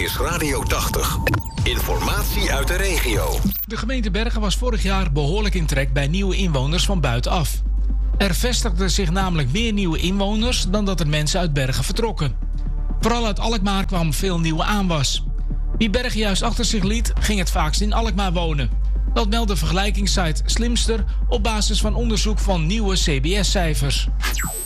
is Radio 80. Informatie uit de regio. De gemeente Bergen was vorig jaar behoorlijk in trek bij nieuwe inwoners van buitenaf. Er vestigden zich namelijk meer nieuwe inwoners dan dat er mensen uit Bergen vertrokken. Vooral uit Alkmaar kwam veel nieuwe aanwas. Wie Bergen juist achter zich liet, ging het vaakst in Alkmaar wonen. Dat meldt de vergelijkingssite Slimster op basis van onderzoek van nieuwe CBS-cijfers.